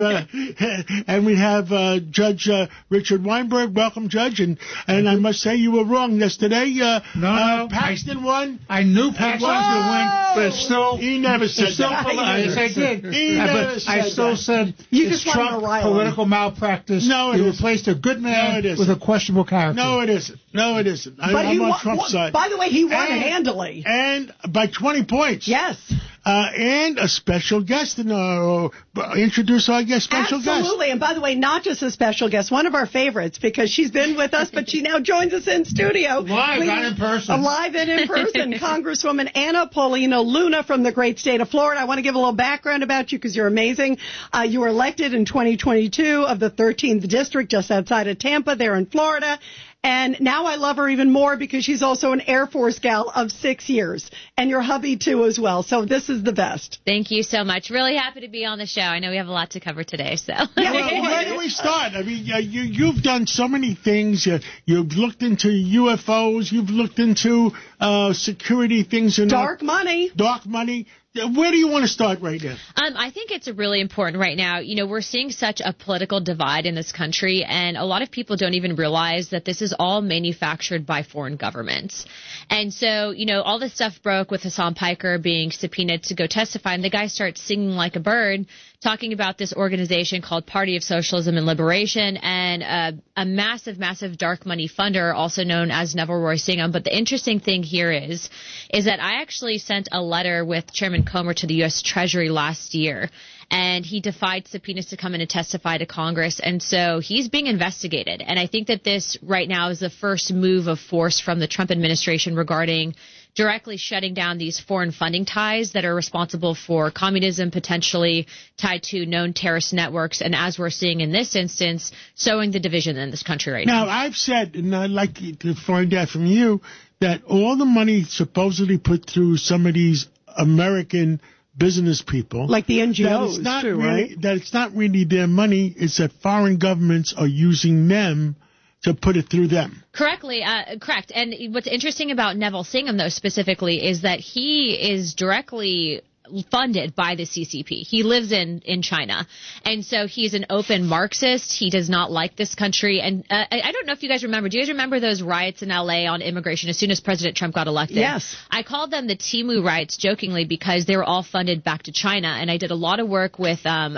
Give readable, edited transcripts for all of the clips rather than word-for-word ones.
And we have Judge Richard Weinberg. Welcome, Judge. And I must say you were wrong yesterday. No, Paxton won. I knew Paxton would win, but still, he never said that. Yes, I did. He never said I still that. said You it's just Trump wanted to political malpractice. No, it you isn't. replaced a good man with a questionable character. No, it isn't. But I'm on Trump's side. By the way, he won handily. And by 20 points. Yes. And a special guest. Introduce our guest, special guest. Absolutely. And by the way, not just a special guest, one of our favorites, because she's been with us, but she now joins us in studio. Live, not in person. Live and in person. Congresswoman Anna Paulino Luna from the great state of Florida. I want to give a little background about you because you're amazing. You were elected in 2022 of the 13th district just outside of Tampa there in Florida. And now I love her even more because she's also an Air Force gal of 6 years. And your hubby, too, as well. So this is the best. Thank you so much. Really happy to be on the show. I know we have a lot to cover today. So where do we start? I mean, you've done so many things. You've looked into UFOs. You've looked into security things. Dark money. Where do you want to start right now? I think it's really important right now. You know, we're seeing such a political divide in this country, and a lot of people don't even realize that this is all manufactured by foreign governments. And so, you know, all this stuff broke with Hassan Piker being subpoenaed to go testify, and the guy starts singing like a bird, talking about this organization called Party of Socialism and Liberation and a massive, massive dark money funder, also known as Neville Roy Singham. But the interesting thing here is that I actually sent a letter with Chairman Comer to the U.S. Treasury last year, and he defied subpoenas to come in and testify to Congress. And so he's being investigated. And I think that this right now is the first move of force from the Trump administration regarding directly shutting down these foreign funding ties that are responsible for communism, potentially tied to known terrorist networks, and as we're seeing in this instance, sowing the division in this country right now. Now, I've said, and I'd like to find out from you, that all the money supposedly put through some of these American business people, like the NGOs, that it's not really their money, it's that foreign governments are using them to put it through them. Correct. And what's interesting about Neville Singham, though, specifically, is that he is directly funded by the CCP. He lives in China. And so he's an open Marxist. He does not like this country. And I don't know if you guys remember. Do you guys remember those riots in L.A. on immigration as soon as President Trump got elected? Yes. I called them the Timu riots jokingly because they were all funded back to China. And I did a lot of work with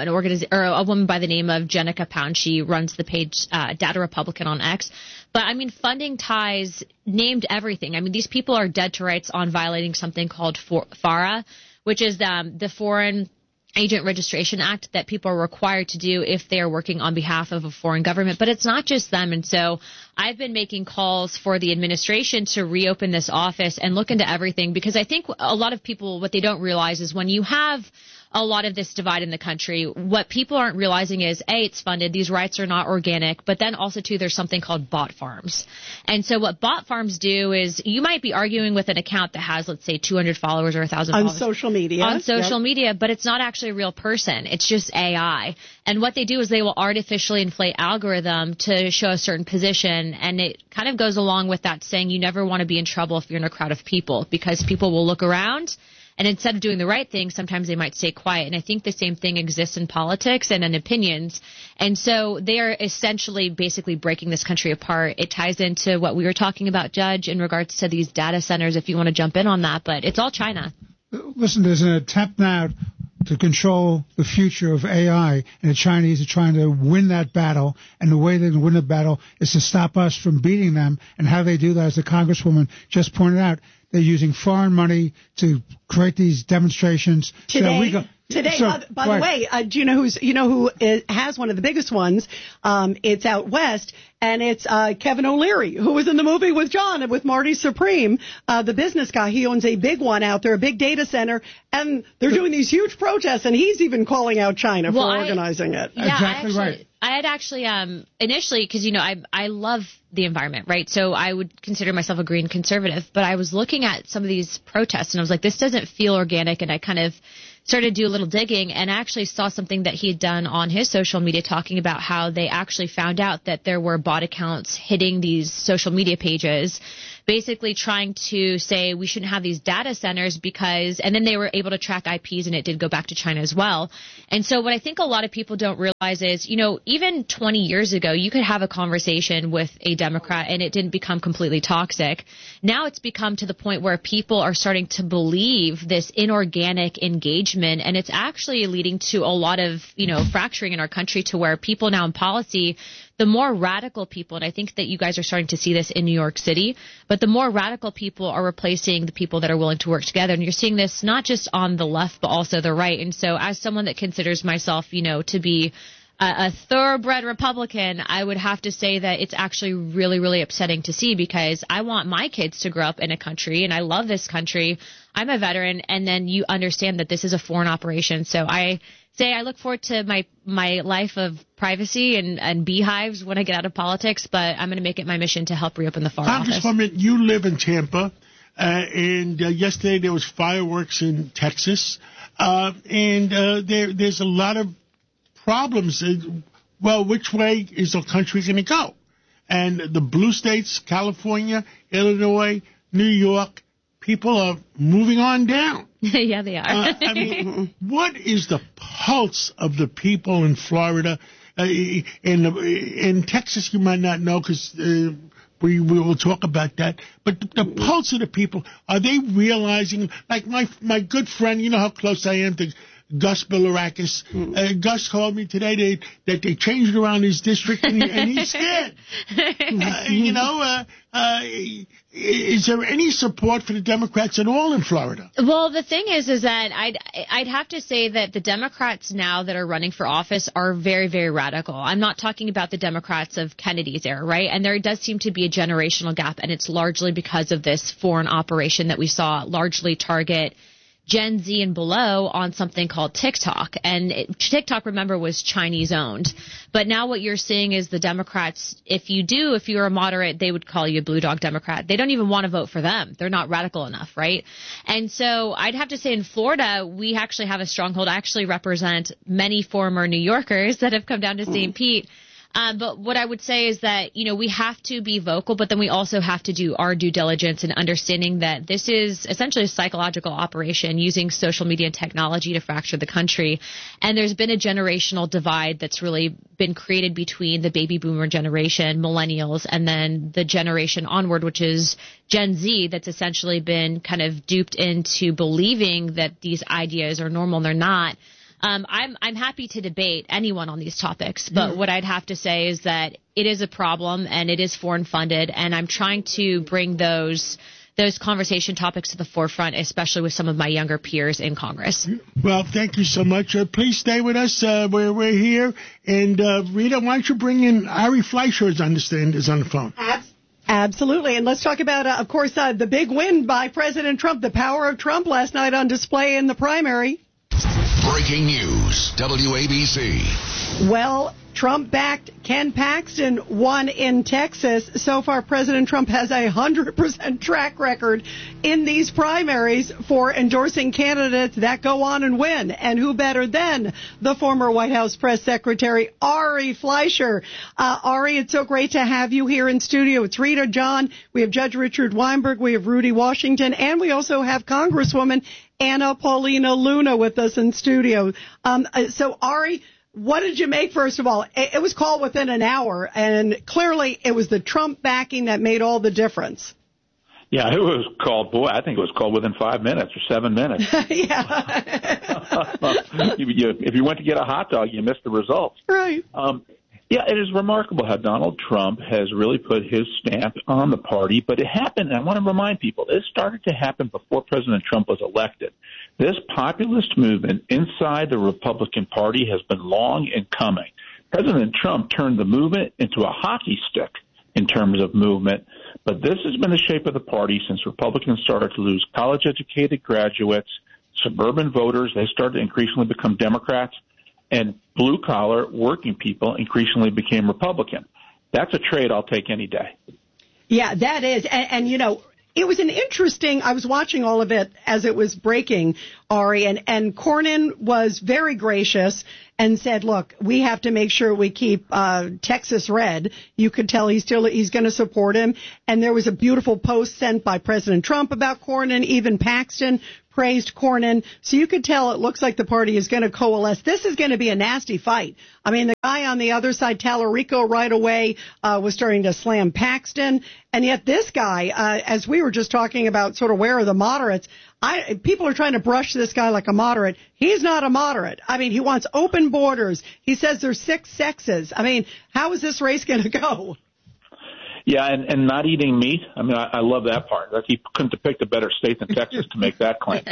a woman by the name of Jenica Pound. She runs the page Data Republican on X. But, I mean, funding ties named everything. I mean, these people are dead to rights on violating something called FARA, which is the Foreign Agent Registration Act that people are required to do if they are working on behalf of a foreign government. But it's not just them. And so I've been making calls for the administration to reopen this office and look into everything, because I think a lot of people, what they don't realize is when you have a lot of this divide in the country, what people aren't realizing is, A, it's funded. These rights are not organic. But then also, too, there's something called bot farms. And so what bot farms do is you might be arguing with an account that has, let's say, 200 followers or 1,000 followers. On social media, but it's not actually a real person. It's just AI. And what they do is they will artificially inflate algorithm to show a certain position. And it kind of goes along with that saying you never want to be in trouble if you're in a crowd of people, because people will look around. And instead of doing the right thing, sometimes they might stay quiet. And I think the same thing exists in politics and in opinions. And so they are essentially basically breaking this country apart. It ties into what we were talking about, Judge, in regards to these data centers, if you want to jump in on that. But it's all China. Listen, there's an attempt now to control the future of AI, and the Chinese are trying to win that battle, and the way they can win the battle is to stop us from beating them. And how they do that, as the Congresswoman just pointed out, they're using foreign money to create these demonstrations. Today, by the way, do you know who has one of the biggest ones? It's out west, and it's Kevin O'Leary, who was in the movie with John and with Marty Supreme, the business guy. He owns a big one out there, a big data center, and they're doing these huge protests, and he's even calling out China for organizing it. Yeah, exactly right. I had actually initially, because, you know, I love the environment, right? So I would consider myself a green conservative, but I was looking at some of these protests, and I was like, this doesn't feel organic, and I kind of started to do a little digging and actually saw something that he had done on his social media talking about how they actually found out that there were bot accounts hitting these social media pages basically trying to say we shouldn't have these data centers because, and then they were able to track IPs, and it did go back to China as well. And so what I think a lot of people don't realize is, even 20 years ago, you could have a conversation with a Democrat and it didn't become completely toxic. Now it's become to the point where people are starting to believe this inorganic engagement, and it's actually leading to a lot of, fracturing in our country, to where people now in policy, the more radical people, and I think that you guys are starting to see this in New York City, but the more radical people are replacing the people that are willing to work together. And you're seeing this not just on the left, but also the right. And so as someone that considers myself, to be a thoroughbred Republican, I would have to say that it's actually really, really upsetting to see, because I want my kids to grow up in a country, and I love this country. I'm a veteran, and then you understand that this is a foreign operation. So I look forward to my life of privacy and beehives when I get out of politics, but I'm going to make it my mission to help reopen the foreign office. Congresswoman, you live in Tampa, and yesterday there was fireworks in Texas, and there's a lot of problems. Well, which way is the country going to go? And the blue states, California, Illinois, New York, people are moving on down. Yeah, they are. What is the pulse of the people in Florida? In Texas, you might not know, because we will talk about that. But the pulse of the people, are they realizing, like my good friend, you know how close I am to Gus Bilirakis. Gus called me today that they changed around his district, and he's scared. Is there any support for the Democrats at all in Florida? Well, the thing is that I'd have to say that the Democrats now that are running for office are very, very radical. I'm not talking about the Democrats of Kennedy's era, right? And there does seem to be a generational gap, and it's largely because of this foreign operation that we saw largely target Gen Z and below on something called TikTok. And TikTok, remember, was Chinese owned. But now what you're seeing is the Democrats, if you're a moderate, they would call you a blue dog Democrat. They don't even want to vote for them. They're not radical enough, right? And so I'd have to say in Florida, we actually have a stronghold. I actually represent many former New Yorkers that have come down to St. Pete. But what I would say is that, we have to be vocal, but then we also have to do our due diligence in understanding that this is essentially a psychological operation using social media and technology to fracture the country. And there's been a generational divide that's really been created between the baby boomer generation, millennials, and then the generation onward, which is Gen Z, that's essentially been kind of duped into believing that these ideas are normal and they're not. I'm happy to debate anyone on these topics, but what I'd have to say is that it is a problem and it is foreign funded, and I'm trying to bring those conversation topics to the forefront, especially with some of my younger peers in Congress. Well, thank you so much. Please stay with us. We're here. And Rita, why don't you bring in Ari Fleischer, as I understand, is on the phone. Absolutely. And let's talk about, of course, the big win by President Trump, the power of Trump last night on display in the primary. Breaking news, WABC. Well, Trump-backed Ken Paxton won in Texas. So far, President Trump has a 100% track record in these primaries for endorsing candidates that go on and win. And who better than the former White House press secretary, Ari Fleischer. Ari, it's so great to have you here in studio. It's Rita, John. We have Judge Richard Weinberg. We have Rudy Washington. And we also have Congresswoman Anna Paulina Luna with us in studio. So, Ari, what did you make, first of all? It was called within an hour, and clearly it was the Trump backing that made all the difference. Yeah, it was called, I think it was called within 5 minutes or 7 minutes. Yeah. If you went to get a hot dog, you missed the results. Right. Yeah, it is remarkable how Donald Trump has really put his stamp on the party, but it happened, and I want to remind people, it started to happen before President Trump was elected. This populist movement inside the Republican Party has been long in coming. President Trump turned the movement into a hockey stick in terms of movement, but this has been the shape of the party since Republicans started to lose college-educated graduates, suburban voters. They started to increasingly become Democrats, and blue-collar working people increasingly became Republican. That's a trade I'll take any day. Yeah, that is. And it was I was watching all of it as it was breaking, Ari, and Cornyn was very gracious and said, look, we have to make sure we keep Texas red. You could tell he's going to support him. And there was a beautiful post sent by President Trump about Cornyn. Even Paxton praised Cornyn. So you could tell it looks like the party is going to coalesce. This is going to be a nasty fight. I mean, the guy on the other side, Tallarico, right away was starting to slam Paxton. And yet this guy, as we were just talking about sort of where are the moderates, people are trying to brush this guy like a moderate. He's not a moderate. I mean, he wants open borders. He says there's 6 sexes. I mean, how is this race going to go? Yeah, and not eating meat. I mean, I love that part. Like, he couldn't have picked a better state than Texas to make that claim.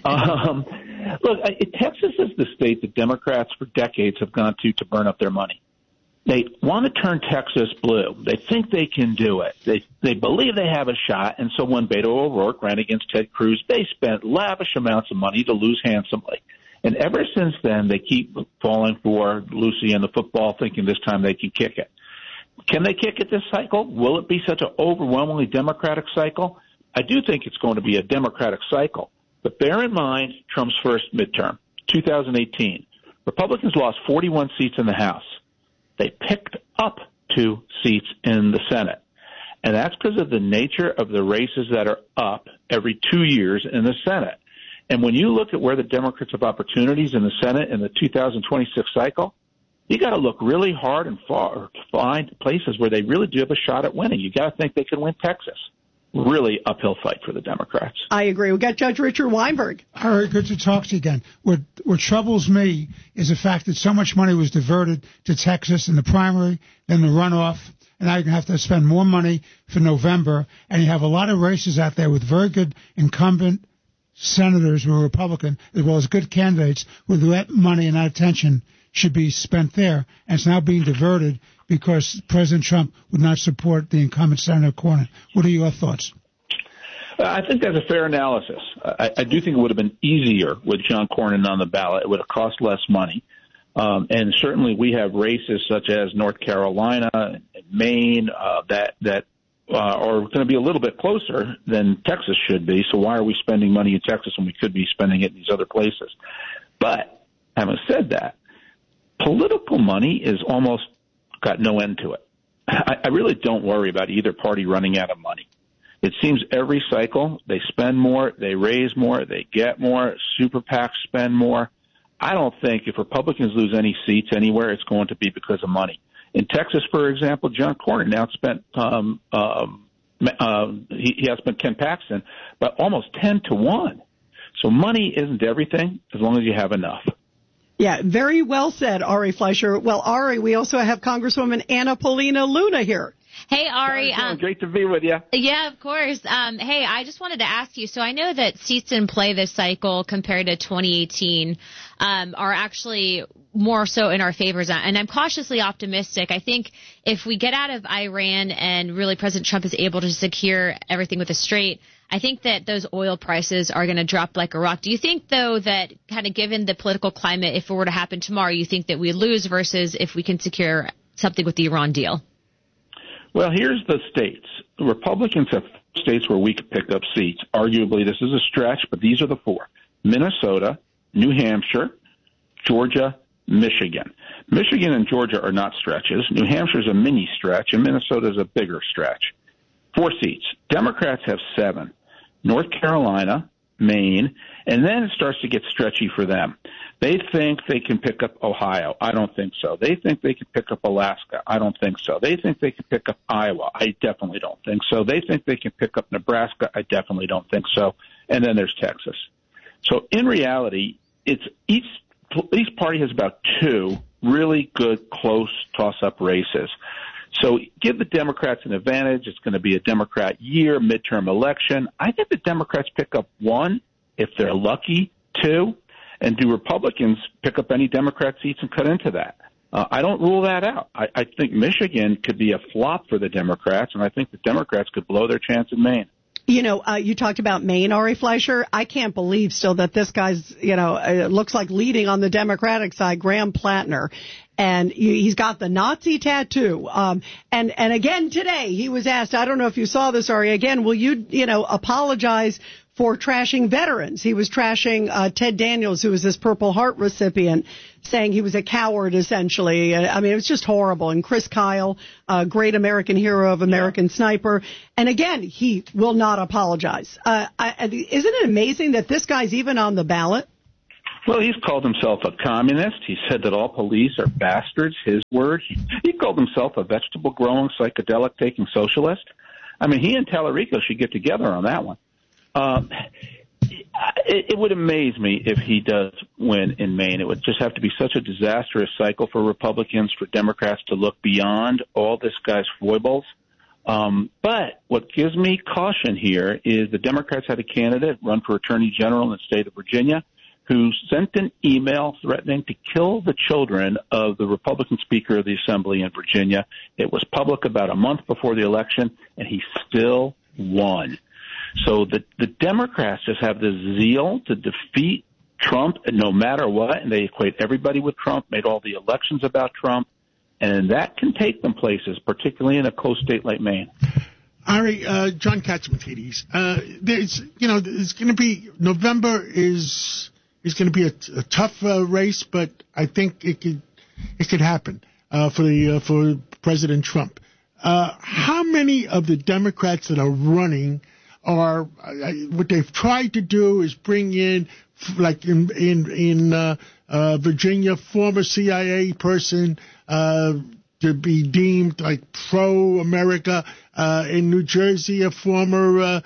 Look, Texas is the state that Democrats for decades have gone to burn up their money. They want to turn Texas blue. They think they can do it. They believe they have a shot. And so when Beto O'Rourke ran against Ted Cruz, they spent lavish amounts of money to lose handsomely. And ever since then, they keep falling for Lucy and the football, thinking this time they can kick it. Can they kick it this cycle? Will it be such an overwhelmingly Democratic cycle? I do think it's going to be a Democratic cycle. But bear in mind Trump's first midterm, 2018. Republicans lost 41 seats in the House. They picked up 2 seats in the Senate. And that's because of the nature of the races that are up every 2 years in the Senate. And when you look at where the Democrats have opportunities in the Senate in the 2026 cycle, you got to look really hard and find places where they really do have a shot at winning. You got to think they can win Texas. Really uphill fight for the Democrats. I agree. We got Judge Richard Weinberg. All right, good to talk to you again. What troubles me is the fact that so much money was diverted to Texas in the primary, then the runoff, and now you're going to have to spend more money for November. And you have a lot of races out there with very good incumbent senators who are Republican, as well as good candidates with that money and that attention should be spent there. And it's now being diverted because President Trump would not support the incumbent Senator Cornyn. What are your thoughts? I think that's a fair analysis. I do think it would have been easier with John Cornyn on the ballot. It would have cost less money. And certainly we have races such as North Carolina and Maine that are going to be a little bit closer than Texas should be. So why are we spending money in Texas when we could be spending it in these other places? But having said that, political money is almost got no end to it. I really don't worry about either party running out of money. It seems every cycle they spend more, they raise more, they get more, super PACs spend more. I don't think if Republicans lose any seats anywhere, it's going to be because of money. In Texas, for example, John Cornyn now spent he has spent Ken Paxton, but almost 10-1. So money isn't everything as long as you have enough. Yeah, very well said, Ari Fleischer. Well, Ari, we also have Congresswoman Anna Paulina Luna here. Hey, Ari. Great to be with you. Yeah, of course. Hey, I just wanted to ask you, so I know that seats in play this cycle compared to 2018 are actually more so in our favors, and I'm cautiously optimistic. I think if we get out of Iran and really President Trump is able to secure everything with a straight, I think that those oil prices are going to drop like a rock. Do you think, though, that kind of given the political climate, if it were to happen tomorrow, you think that we lose versus if we can secure something with the Iran deal? Well, here's the states. The Republicans have states where we could pick up seats. Arguably, this is a stretch, but these are the 4. Minnesota, New Hampshire, Georgia, Michigan. Michigan and Georgia are not stretches. New Hampshire is a mini stretch, and Minnesota is a bigger stretch. 4 seats. Democrats have 7. North Carolina, Maine, and then it starts to get stretchy for them. They think they can pick up Ohio. I don't think so. They think they can pick up Alaska. I don't think so. They think they can pick up Iowa. I definitely don't think so. They think they can pick up Nebraska. I definitely don't think so. And then there's Texas. So in reality, it's each party has about 2 really good, close toss-up races. So give the Democrats an advantage. It's going to be a Democrat year, midterm election. I think the Democrats pick up 1, if they're lucky, 2. And do Republicans pick up any Democrat seats and cut into that? I don't rule that out. I think Michigan could be a flop for the Democrats, and I think the Democrats could blow their chance in Maine. You know, you talked about Maine, Ari Fleischer. I can't believe still that this guy's, it looks like leading on the Democratic side, Graham Plattner. And he's got the Nazi tattoo. And again today he was asked, I don't know if you saw this, Ari, again, will you, apologize for trashing veterans? He was trashing Ted Daniels, who was this Purple Heart recipient, saying he was a coward, essentially. I mean, it was just horrible. And Chris Kyle, great American hero of American Sniper. And again, he will not apologize. Isn't it amazing that this guy's even on the ballot? Well, he's called himself a communist. He said that all police are bastards, his word. He called himself a vegetable-growing, psychedelic-taking socialist. I mean, he and Tallarico should get together on that one. It would amaze me if he does win in Maine. It would just have to be such a disastrous cycle for Republicans, for Democrats to look beyond all this guy's foibles. But what gives me caution here is the Democrats had a candidate run for Attorney General in the state of Virginia who sent an email threatening to kill the children of the Republican Speaker of the Assembly in Virginia. It was public about a month before the election, and he still won. So the Democrats just have this zeal to defeat Trump no matter what, and they equate everybody with Trump, made all the elections about Trump, and that can take them places, particularly in a coast state like Maine. Ari, John Catsimatidis, there's going to be November is going to be a tough race, but I think it could happen for President Trump. How many of the Democrats that are running are what they've tried to do is bring in, like in Virginia, former CIA person to be deemed like pro-America. In New Jersey, a former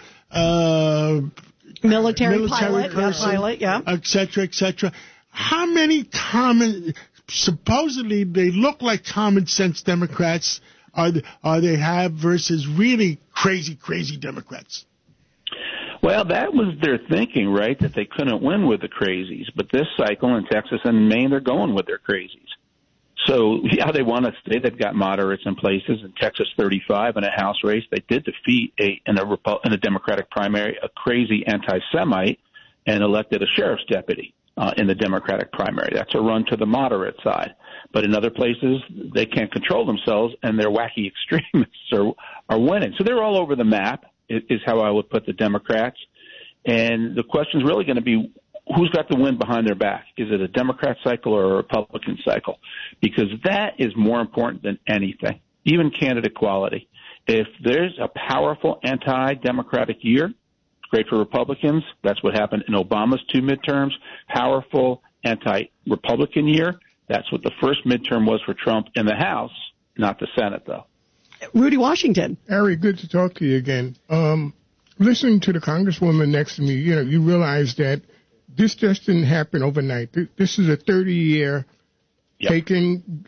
military pilot, et cetera, et cetera. How many supposedly they look like common sense Democrats are they have versus really crazy Democrats? Well, that was their thinking, right, that they couldn't win with the crazies. But this cycle in Texas and Maine, they're going with their crazies. So, yeah, they want to say they've got moderates in places. In Texas 35 in a House race, they did defeat in a Democratic primary a crazy anti-Semite and elected a sheriff's deputy in the Democratic primary. That's a run to the moderate side. But in other places, they can't control themselves, and their wacky extremists are winning. So they're all over the map, is how I would put the Democrats. And the question is really going to be, who's got the wind behind their back? Is it a Democrat cycle or a Republican cycle? Because that is more important than anything, even candidate quality. If there's a powerful anti-democratic year, it's great for Republicans. That's what happened in Obama's 2 midterms. Powerful anti-Republican year. That's what the first midterm was for Trump in the House, not the Senate, though. Rudy Washington. Harry, good to talk to you again. Listening to the Congresswoman next to me, you realize that this just didn't happen overnight. This is a 30-year taking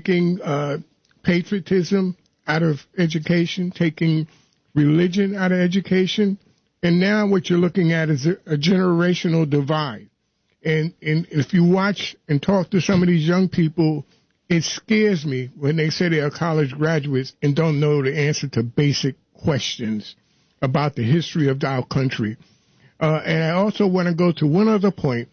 patriotism out of education, taking religion out of education, and now what you're looking at is a generational divide. And if you watch and talk to some of these young people, it scares me when they say they are college graduates and don't know the answer to basic questions about the history of our country. And I also want to go to one other point.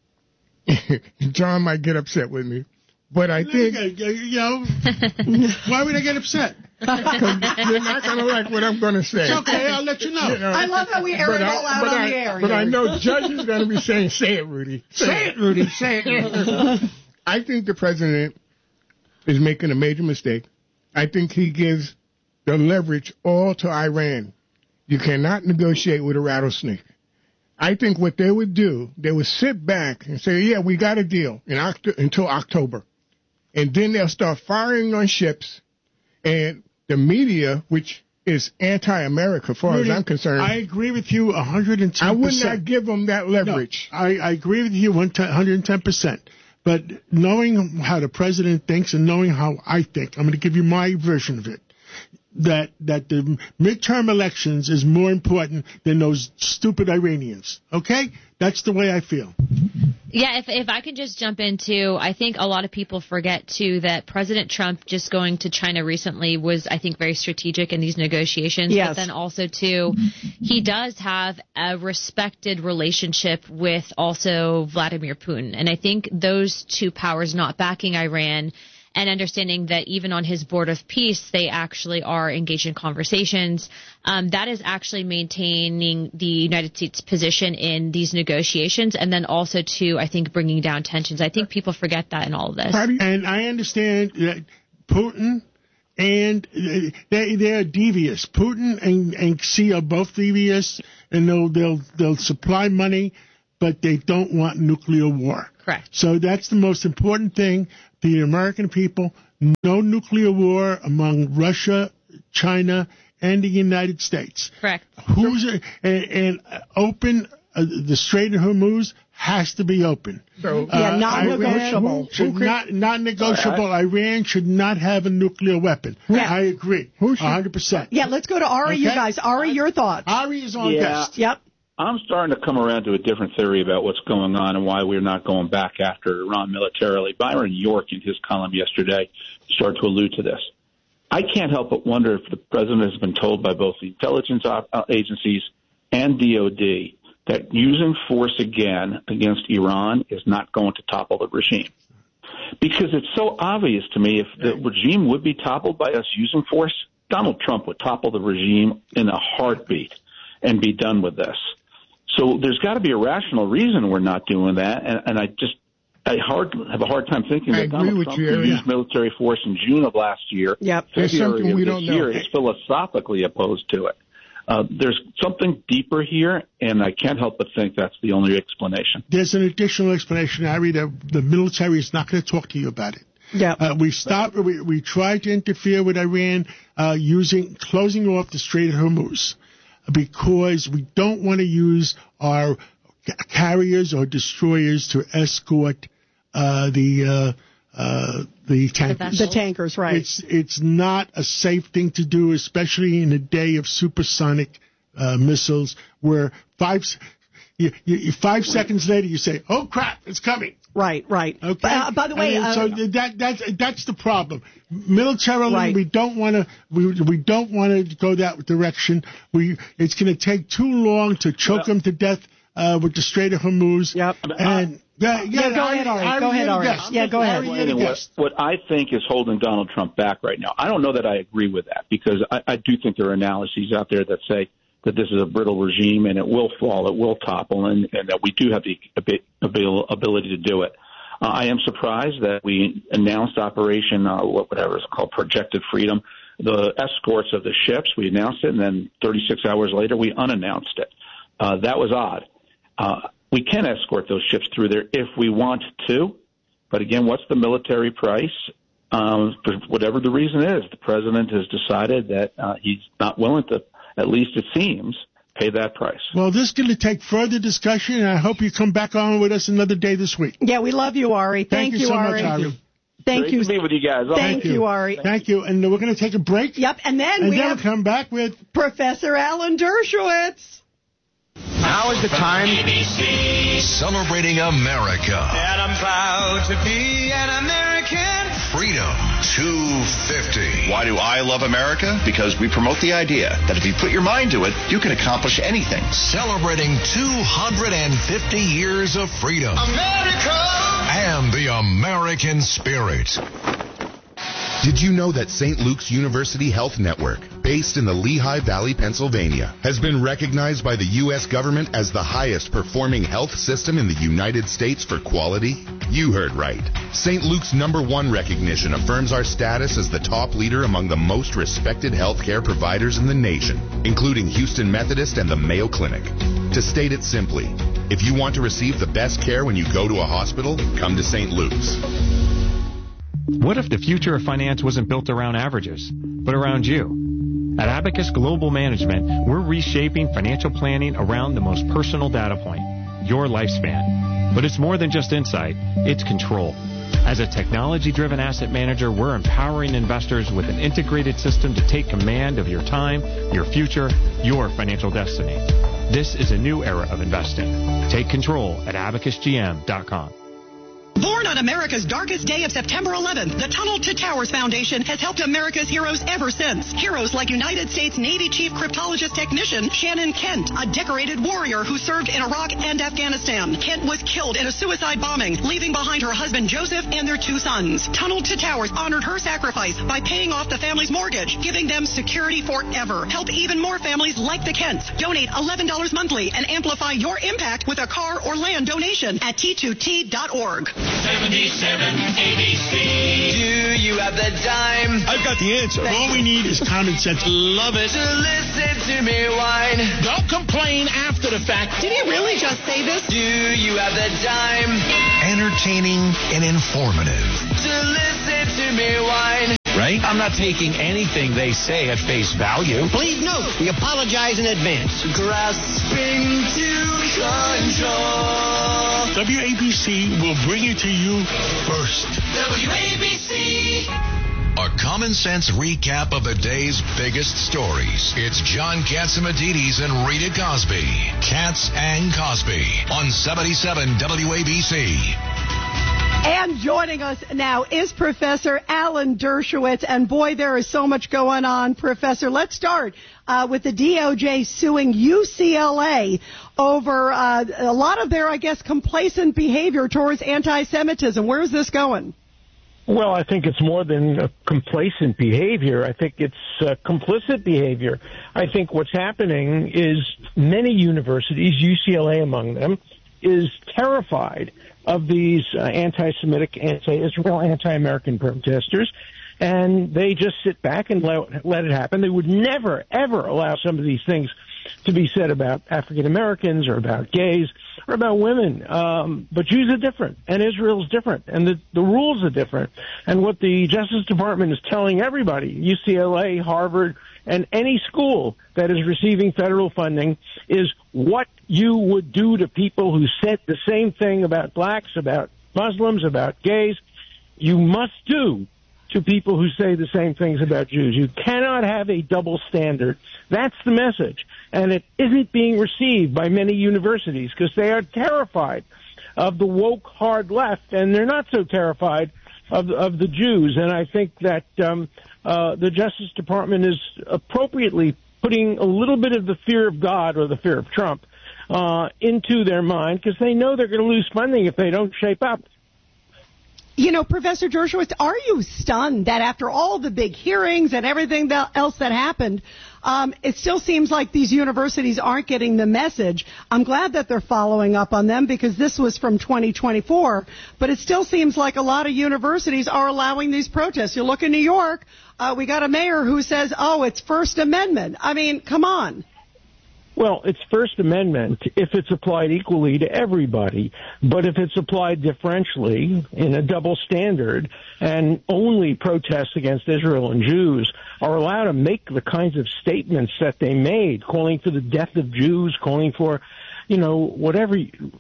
John might get upset with me, but I think... why would I get upset? Because you're not going to like what I'm going to say. It's okay, I'll let you know. I love how we air it all out on the air. But I know Judge is going to be saying, say it, Rudy. Say it, Rudy. Say it. I think the president is making a major mistake. I think he gives the leverage all to Iran. You cannot negotiate with a rattlesnake. I think what they would do, they would sit back and say, yeah, we got a deal until October. And then they'll start firing on ships. And the media, which is anti-America, as far as I'm concerned. I agree with you 110%. I would not give them that leverage. No, I agree with you 110%. But knowing how the president thinks and knowing how I think, I'm going to give you my version of it. That the midterm elections is more important than those stupid Iranians. Okay? That's the way I feel. Yeah, if I could just jump into, I think a lot of people forget, too, that President Trump just going to China recently was, I think, very strategic in these negotiations. Yes. But then also, too, he does have a respected relationship with also Vladimir Putin. And I think those two powers not backing Iran and understanding that even on his board of peace, they actually are engaged in conversations. That is actually maintaining the United States position in these negotiations, and then also, too, I think, bringing down tensions. I think people forget that in all of this. And I understand that Putin and they're devious. Putin and Xi are both devious, and they'll supply money, but they don't want nuclear war. Correct. So that's the most important thing. The American people, no nuclear war among Russia, China, and the United States. Correct. And open the Strait of Hormuz has to be open. So, not negotiable. Not negotiable. Iran should not have a nuclear weapon. Yeah. I agree. 100%. Yeah, let's go to Ari, Okay. you guys. Ari, your thoughts. Ari is on Yeah. guest. Yep. I'm starting to come around to a different theory about what's going on and why we're not going back after Iran militarily. Byron York, in his column yesterday, started to allude to this. I can't help but wonder if the president has been told by both the intelligence agencies and DOD that using force again against Iran is not going to topple the regime. Because it's so obvious to me, if the regime would be toppled by us using force, Donald Trump would topple the regime in a heartbeat and be done with this. So there's got to be a rational reason we're not doing that, and I have a hard time thinking that Donald Trump used military force in June of last year. Yep. February of this year is philosophically opposed to it. There's something deeper here, and I can't help but think that's the only explanation. There's an additional explanation, Harry, that the military is not going to talk to you about it. Yeah. We tried to interfere with Iran closing off the Strait of Hormuz because we don't want to use our carriers or destroyers to escort the tankers. The tankers, right. It's not a safe thing to do, especially in a day of supersonic missiles where 5 seconds later you say, "Oh crap, it's coming." Right. Okay. By the way, so that's the problem. Militarily, we don't want to go that direction. It's going to take too long to choke them to death with the Strait of Hormuz. Yep. And go ahead, Ari. Yeah, go ahead. What I think is holding Donald Trump back right now, I don't know that I agree with that, because I do think there are analyses out there that say that this is a brittle regime and it will fall, it will topple, and that we do have the ability to do it. I am surprised that we announced Operation, whatever it's called, Projected Freedom, the escorts of the ships. We announced it, and then 36 hours later we unannounced it. That was odd. We can escort those ships through there if we want to, but again, what's the military price? For whatever the reason is, the president has decided that he's not willing to, at least it seems, pay that price. Well, this is going to take further discussion, and I hope you come back on with us another day this week. Yeah, we love you, Ari. Thank you so Ari. much, Ari. Thank you. Great to be with you guys. Thank you, Ari. Thank you. And we're going to take a break. Yep, and then we'll come back with Professor Alan Dershowitz. Now is the time. Celebrating America. And I'm proud to be an American. Freedom 250. Why do I love America? Because we promote the idea that if you put your mind to it, you can accomplish anything. Celebrating 250 years of freedom. America! And the American spirit. Did you know that St. Luke's University Health Network, based in the Lehigh Valley, Pennsylvania, has been recognized by the U.S. government as the highest performing health system in the United States for quality? You heard right. St. Luke's #1 recognition affirms our status as the top leader among the most respected healthcare providers in the nation, including Houston Methodist and the Mayo Clinic. To state it simply, if you want to receive the best care when you go to a hospital, come to St. Luke's. What if the future of finance wasn't built around averages, but around you? At Abacus Global Management, we're reshaping financial planning around the most personal data point, your lifespan. But it's more than just insight, it's control. As a technology-driven asset manager, we're empowering investors with an integrated system to take command of your time, your future, your financial destiny. This is a new era of investing. Take control at abacusgm.com. Born on America's darkest day of September 11th, the Tunnel to Towers Foundation has helped America's heroes ever since. Heroes like United States Navy Chief Cryptologist Technician Shannon Kent, a decorated warrior who served in Iraq and Afghanistan. Kent was killed in a suicide bombing, leaving behind her husband Joseph and their 2 sons. Tunnel to Towers honored her sacrifice by paying off the family's mortgage, giving them security forever. Help even more families like the Kents. Donate $11 monthly and amplify your impact with a car or land donation at T2T.org. 77 ABC. Do you have the time? I've got the answer. All we need is common sense. Love it. To listen to me whine. Don't complain after the fact. Did he really just say this? Do you have the time? Entertaining and informative. To listen to me whine. Right? I'm not taking anything they say at face value. Please note, we apologize in advance. Grasping to control. WABC will bring it to you first. WABC. A common sense recap of the day's biggest stories. It's John Catsimatidis and Rita Cosby. Katz and Cosby on 77 WABC. And joining us now is Professor Alan Dershowitz. And boy, there is so much going on, Professor. Let's start with the DOJ suing UCLA over a lot of their, I guess, complacent behavior towards anti-Semitism. Where is this going? Well, I think it's more than complacent behavior. I think it's complicit behavior. I think what's happening is many universities, UCLA among them, is terrified of these anti-Semitic, anti-Israel, anti-American protesters, and they just sit back and let it happen. They would never, ever allow some of these things to be said about African Americans or about gays or about women. But Jews are different, and Israel is different, and the rules are different. And what the Justice Department is telling everybody, UCLA, Harvard, and any school that is receiving federal funding, is what you would do to people who said the same thing about blacks, about Muslims, about gays, you must do to people who say the same things about Jews. You cannot have a double standard. That's the message. And it isn't being received by many universities because they are terrified of the woke hard left, and they're not so terrified of the Jews. And I think that the Justice Department is appropriately putting a little bit of the fear of God or the fear of Trump into their mind because they know they're going to lose funding if they don't shape up. You know, Professor Dershowitz, are you stunned that after all the big hearings and everything else that happened, it still seems like these universities aren't getting the message? I'm glad that they're following up on them because this was from 2024, but it still seems like a lot of universities are allowing these protests. You look in New York, we got a mayor who says, oh, it's First Amendment. I mean, come on. Well, it's First Amendment if it's applied equally to everybody, but if it's applied differentially in a double standard and only protests against Israel and Jews are allowed to make the kinds of statements that they made, calling for the death of Jews, calling for, you know, whatever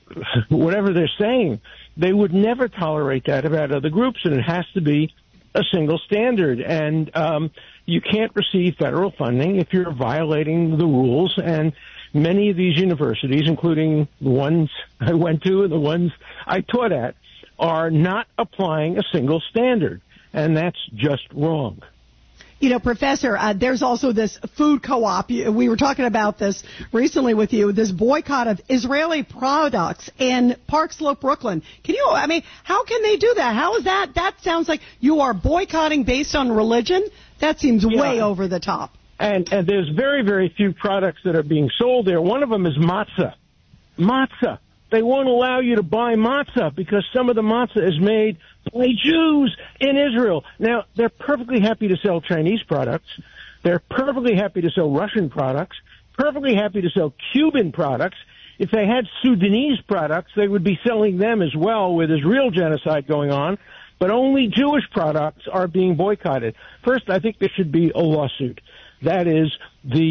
they're saying, they would never tolerate that about other groups, and it has to be a single standard. And you can't receive federal funding if you're violating the rules, and many of these universities, including the ones I went to and the ones I taught at, are not applying a single standard, and that's just wrong. You know, Professor, there's also this food co-op. We were talking about this recently with you, this boycott of Israeli products in Park Slope, Brooklyn. How can they do that? How is that? That sounds like you are boycotting based on religion. That seems way over the top. And there's very, very few products that are being sold there. One of them is matzah. Matzah. They won't allow you to buy matzah because some of the matzah is made by Jews in Israel. Now, they're perfectly happy to sell Chinese products. They're perfectly happy to sell Russian products, perfectly happy to sell Cuban products. If they had Sudanese products, they would be selling them as well, where there's real genocide going on. But only Jewish products are being boycotted. First, I think there should be a lawsuit. That is, the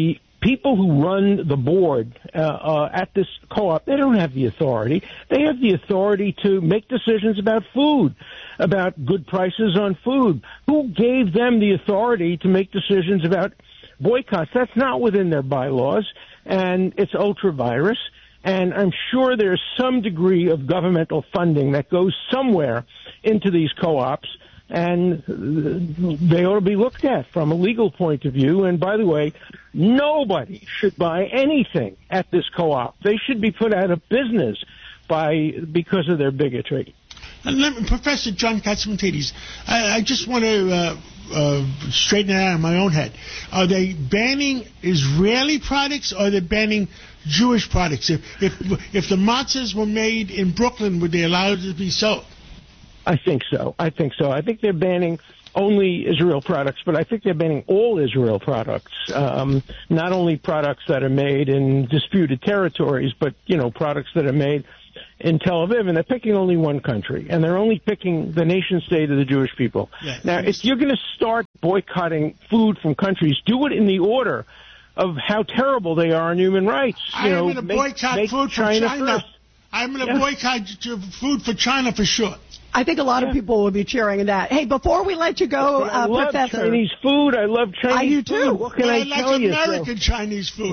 people who run the board at this co-op, they don't have the authority. They have the authority to make decisions about food, about good prices on food. Who gave them the authority to make decisions about boycotts? That's not within their bylaws, and it's ultra-virus. And I'm sure there's some degree of governmental funding that goes somewhere into these co-ops, and they ought to be looked at from a legal point of view. And by the way, nobody should buy anything at this co-op. They should be put out of business because of their bigotry. Professor John Catsimatidis, I just want to straighten it out in my own head. Are they banning Israeli products, or are they banning Jewish products? If the matzahs were made in Brooklyn, would they allow it to be sold? I think so. I think they're banning only Israel products, but I think they're banning all Israel products, not only products that are made in disputed territories, but, products that are made in Tel Aviv, and they're picking only one country, and they're only picking the nation state of the Jewish people. Yeah. Now, if you're going to start boycotting food from countries, do it in the order of how terrible they are on human rights. I'm going to boycott food from China. I'm going to boycott food for China for sure. I think a lot of people will be cheering that. Hey, before we let you go, I love Professor. Chinese food. I love Chinese food. I do too. What can I tell you? I like American Chinese food.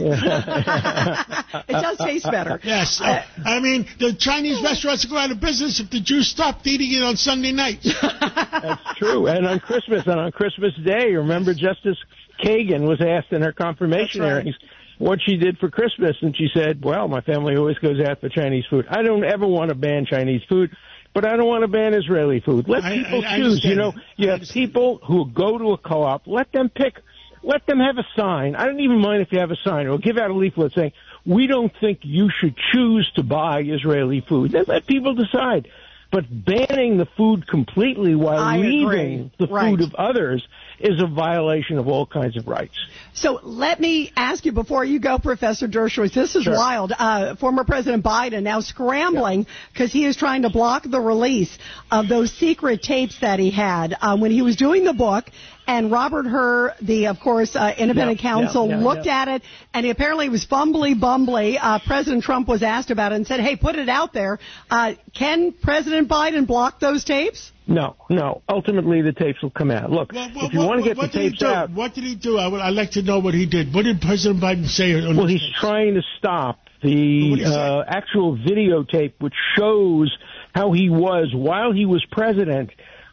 It does taste better. Yes. I mean, the Chinese restaurants go out of business if the Jews stopped eating it on Sunday nights. That's true. And on Christmas Day, remember Justice Kagan was asked in her confirmation hearings what she did for Christmas, and she said, well, my family always goes out for Chinese food. I don't ever want to ban Chinese food, but I don't want to ban Israeli food. Let people choose. You have people who go to a co-op. Let them pick. Let them have a sign. I don't even mind if you have a sign, or give out a leaflet saying, we don't think you should choose to buy Israeli food. Then let people decide. But banning the food completely while leaving the food of others is a violation of all kinds of rights. So let me ask you before you go, Professor Dershowitz, this is wild. Former President Biden now scrambling because he is trying to block the release of those secret tapes that he had when he was doing the book. And Robert Hur, the, of course, independent counsel, looked at it, and he apparently was bumbly. President Trump was asked about it and said, hey, put it out there. Can President Biden block those tapes? No. Ultimately, the tapes will come out. Look, if you want to get the tapes out... What did he do? I'd like to know what he did. What did President Biden say? Well, he's trying to stop the actual videotape, which shows how he was while he was president.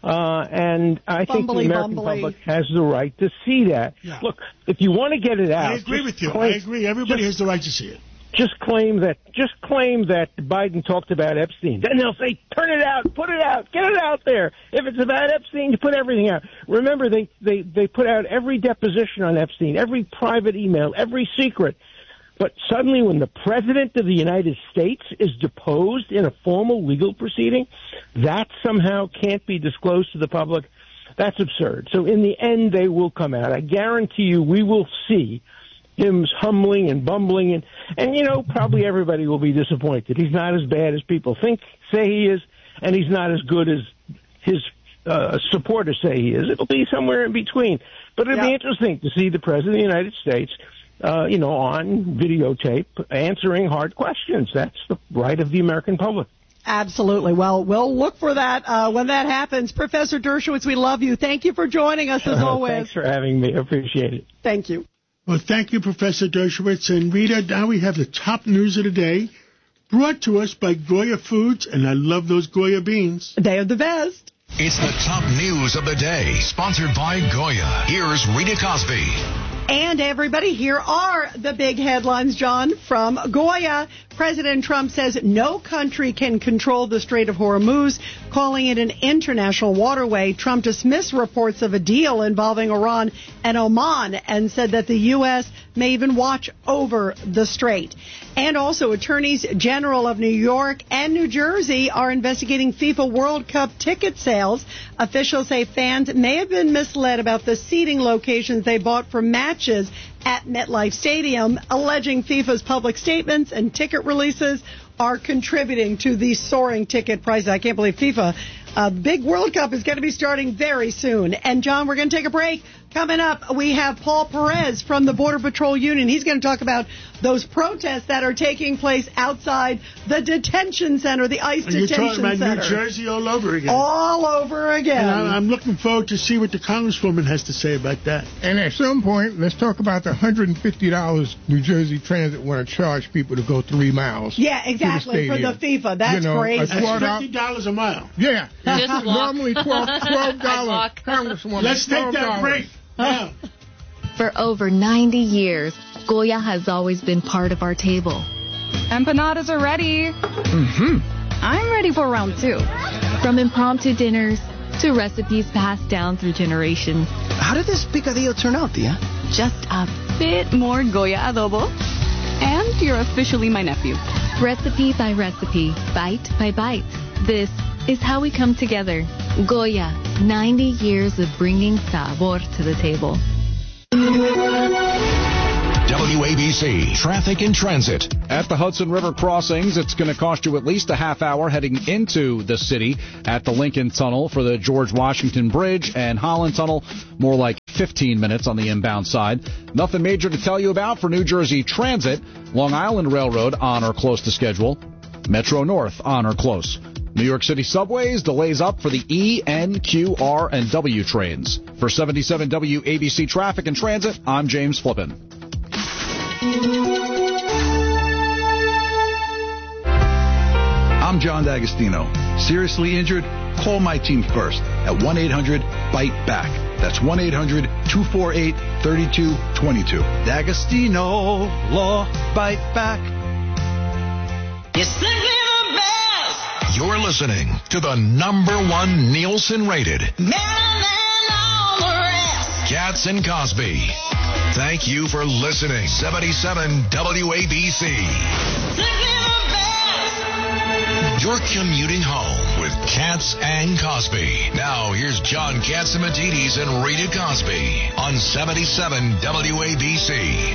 And I think the American public has the right to see that. Yeah. Look, if you want to get it out... I agree with you. I agree. Everybody has the right to see it. Just claim that Biden talked about Epstein. Then they'll say, turn it out, put it out, get it out there. If it's about Epstein, you put everything out. Remember, they put out every deposition on Epstein, every private email, every secret. But suddenly when the President of the United States is deposed in a formal legal proceeding, that somehow can't be disclosed to the public. That's absurd. So in the end, they will come out. I guarantee you we will see him humbling and bumbling, and probably everybody will be disappointed. He's not as bad as people say he is, and he's not as good as his supporters say he is. It'll be somewhere in between. But it'll be interesting to see the President of the United States, on videotape answering hard questions. That's the right of the American public. Absolutely. Well, we'll look for that when that happens. Professor Dershowitz, we love you. Thank you for joining us as always. Thanks for having me. I appreciate it. Thank you. Well, thank you, Professor Dershowitz. And Rita, now we have the top news of the day, brought to us by Goya Foods, and I love those Goya beans. They are the best. It's the top news of the day, sponsored by Goya. Here's Rita Cosby. And everybody, here are the big headlines, John, from Goya. President Trump says no country can control the Strait of Hormuz, calling it an international waterway. Trump dismissed reports of a deal involving Iran and Oman and said that the U.S. may even watch over the strait. And also, attorneys general of New York and New Jersey are investigating FIFA World Cup ticket sales. Officials say fans may have been misled about the seating locations they bought for matches at MetLife Stadium, alleging FIFA's public statements and ticket releases are contributing to the soaring ticket prices. I can't believe FIFA. Big World Cup is going to be starting very soon. And, John, we're going to take a break. Coming up, we have Paul Perez from the Border Patrol Union. He's going to talk about those protests that are taking place outside the detention center, the ICE detention center. You're talking about New Jersey all over again. All over again. And I'm looking forward to see what the Congresswoman has to say about that. And at some point, let's talk about the $150 New Jersey Transit want to charge people to go 3 miles. Yeah, exactly, for the FIFA. That's crazy. That's $50 a mile. Yeah. Just walk. Normally $12. Congresswoman. Let's take that break. Yeah. For over 90 years, Goya has always been part of our table. Empanadas are ready. Mm-hmm. I'm ready for round 2. From impromptu dinners to recipes passed down through generations. How did this picadillo turn out, Tia? Just a bit more Goya adobo. And you're officially my nephew. Recipe by recipe, bite by bite. This is how we come together. Goya, 90 years of bringing sabor to the table. WABC Traffic and Transit. At the Hudson River crossings, it's going to cost you at least a half hour heading into the city at the Lincoln Tunnel for the George Washington Bridge and Holland Tunnel, more like 15 minutes on the inbound side. Nothing major to tell you about for New Jersey Transit. Long Island Railroad on or close to schedule. Metro North on or close. New York City subways, delays up for the E, N, Q, R, and W trains. For 77 WABC Traffic and Transit, I'm James Flippin. I'm John D'Agostino. Seriously injured? Call my team first at 1-800-BITE-BACK. That's 1-800-248-3222. D'Agostino Law Bite Back. You're simply the best. You're listening to the #1 Nielsen rated Katz and Cosby. Thank you for listening. 77 WABC. You're commuting home with Katz and Cosby. Now here's John Catsimatidis and Rita Cosby on 77 WABC.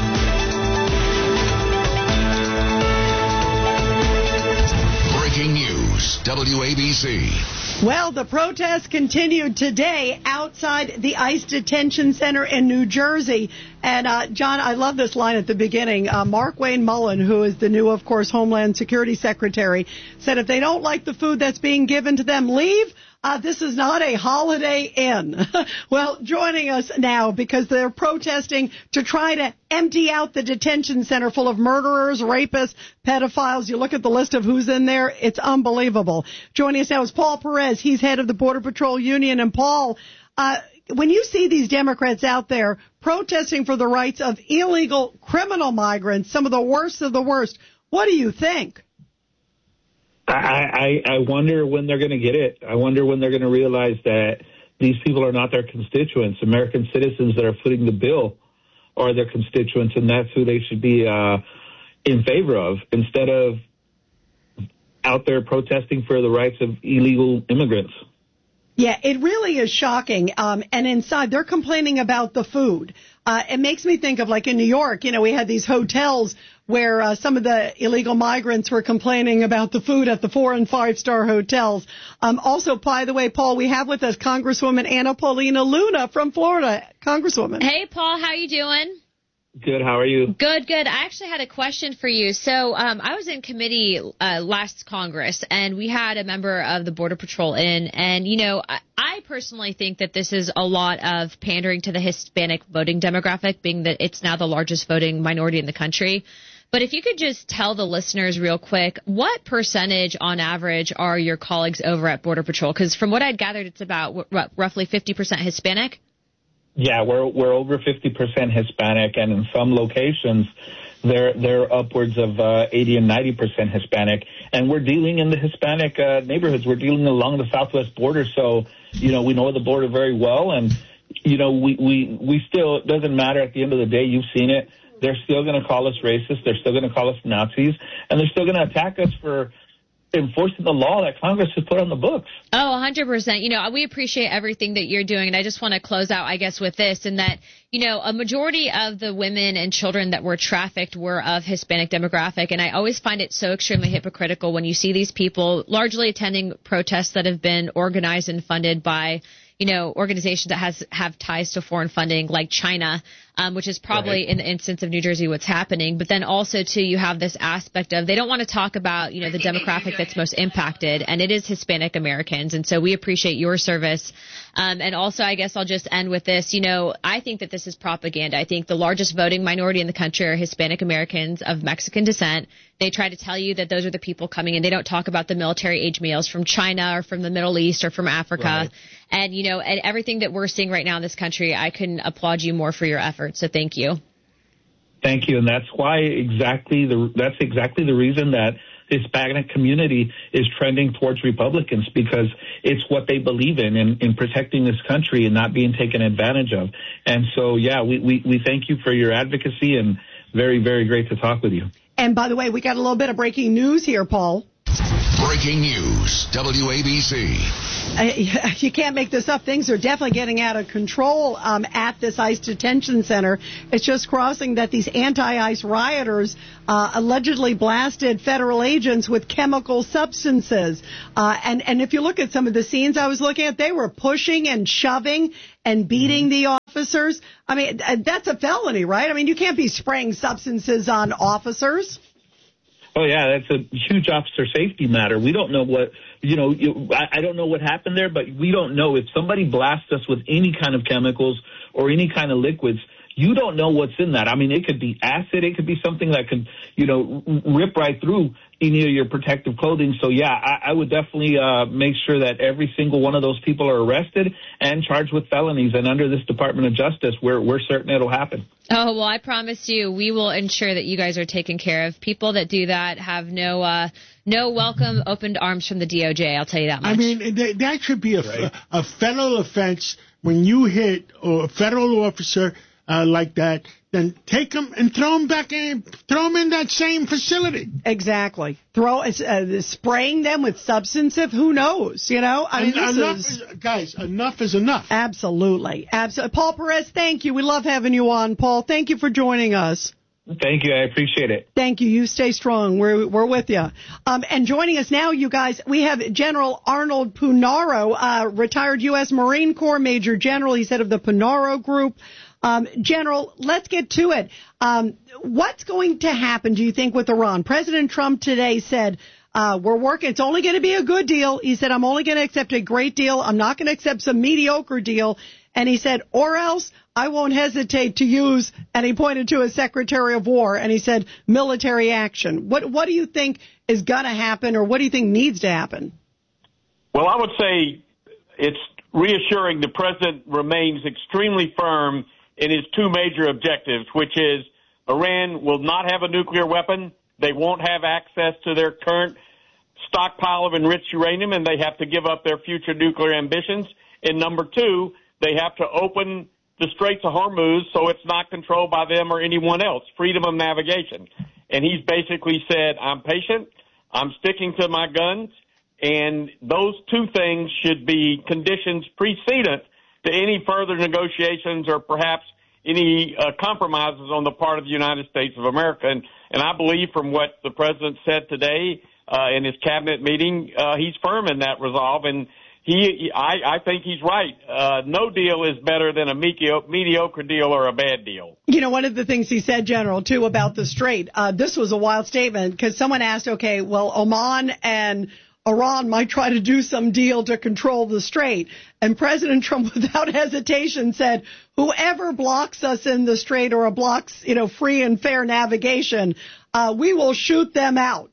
Breaking news, WABC. Well, the protests continued today outside the ICE detention center in New Jersey. And, John, I love this line at the beginning. Mark Wayne Mullen, who is the new, of course, Homeland Security Secretary, said if they don't like the food that's being given to them, leave. This is not a Holiday Inn. Well, joining us now because they're protesting to try to empty out the detention center full of murderers, rapists, pedophiles. You look at the list of who's in there, it's unbelievable. Joining us now is Paul Perez. He's head of the Border Patrol Union. And Paul, when you see these Democrats out there protesting for the rights of illegal criminal migrants, some of the worst, what do you think? I wonder when they're going to get it. I wonder when they're going to realize that these people are not their constituents. American citizens that are footing the bill are their constituents, and that's who they should be in favor of instead of out there protesting for the rights of illegal immigrants. Yeah, it really is shocking. And inside, they're complaining about the food. It makes me think of, like, in New York, we had these hotels where some of the illegal migrants were complaining about the food at the 4- and 5-star hotels. Also, by the way, Paul, we have with us Congresswoman Anna Paulina Luna from Florida. Congresswoman. Hey, Paul, how you doing? Good. How are you? Good. I actually had a question for you. So I was in committee last Congress, and we had a member of the Border Patrol in. And, I personally think that this is a lot of pandering to the Hispanic voting demographic, being that it's now the largest voting minority in the country. But if you could just tell the listeners real quick, what percentage on average are your colleagues over at Border Patrol? Because from what I'd gathered, it's about roughly 50% Hispanic. Yeah, we're over 50% Hispanic, and in some locations, they're upwards of 80 and 90% Hispanic. And we're dealing in the Hispanic neighborhoods. We're dealing along the southwest border, so we know the border very well. And we still, it doesn't matter at the end of the day. You've seen it. They're still going to call us racist. They're still going to call us Nazis, and they're still going to attack us for enforcing the law that Congress has put on the books. Oh, 100%. We appreciate everything that you're doing. And I just want to close out, I guess, with this, in that, a majority of the women and children that were trafficked were of Hispanic demographic. And I always find it so extremely hypocritical when you see these people largely attending protests that have been organized and funded by, organizations that have ties to foreign funding like China, which is probably in the instance of New Jersey what's happening. But then also, too, you have this aspect of they don't want to talk about, the demographic that's most impacted, and it is Hispanic Americans. And so we appreciate your service. And also, I guess I'll just end with this. I think that this is propaganda. I think the largest voting minority in the country are Hispanic Americans of Mexican descent. They try to tell you that those are the people coming in. They don't talk about the military-age males from China or from the Middle East or from Africa. Right. And, and everything that we're seeing right now in this country, I couldn't applaud you more for your efforts. So thank you. Thank you. And that's why that's exactly the reason that the Hispanic community is trending towards Republicans, because it's what they believe in protecting this country and not being taken advantage of. And so, we thank you for your advocacy, and very, very great to talk with you. And by the way, we got a little bit of breaking news here, Paul. Breaking news, WABC. You can't make this up. Things are definitely getting out of control at this ICE detention center. It's just crossing that these anti-ICE rioters allegedly blasted federal agents with chemical substances. And if you look at some of the scenes I was looking at, they were pushing and shoving and beating the officers. I mean, that's a felony, right? I mean, you can't be spraying substances on officers. Oh, yeah, that's a huge officer safety matter. We don't know what, I don't know what happened there, but we don't know. If somebody blasts us with any kind of chemicals or any kind of liquids, you don't know what's in that. I mean, it could be acid. It could be something that could, rip right through any of your protective clothing. So, yeah, I would definitely make sure that every single one of those people are arrested and charged with felonies. And under this Department of Justice, we're certain it'll happen. Oh, well, I promise you, we will ensure that you guys are taken care of. People that do that have no welcome, opened arms from the DOJ, I'll tell you that much. I mean, that should be a federal offense when you hit a federal officer like that. Then take them and throw them back in, throw them in that same facility. Exactly. Spraying them with substances, who knows, I mean, guys, enough is enough. Absolutely. Paul Perez, thank you. We love having you on, Paul. Thank you for joining us. Thank you. I appreciate it. Thank you. You stay strong. We're with you. And joining us now, you guys, we have General Arnold Punaro, retired U.S. Marine Corps Major General. He's head of the Punaro Group. General, let's get to it. What's going to happen, do you think, with Iran? President Trump today said, we're working. It's only going to be a good deal. He said, I'm only going to accept a great deal. I'm not going to accept some mediocre deal. And he said, or else I won't hesitate to use, and he pointed to his Secretary of War, and he said, military action. What do you think is going to happen, or what do you think needs to happen? Well, I would say it's reassuring the president remains extremely firm in his two major objectives, which is Iran will not have a nuclear weapon. They won't have access to their current stockpile of enriched uranium, and they have to give up their future nuclear ambitions. And number two, they have to open the Straits of Hormuz so it's not controlled by them or anyone else, freedom of navigation. And he's basically said, I'm patient, I'm sticking to my guns, and those two things should be conditions precedent to any further negotiations or perhaps any compromises on the part of the United States of America. And I believe from what the president said today in his cabinet meeting, he's firm in that resolve. And I think he's right. No deal is better than a mediocre deal or a bad deal. One of the things he said, General, too, about the Strait, this was a wild statement because someone asked, okay, well, Oman and Iran might try to do some deal to control the Strait. And President Trump, without hesitation, said, whoever blocks us in the Strait or blocks, free and fair navigation, we will shoot them out.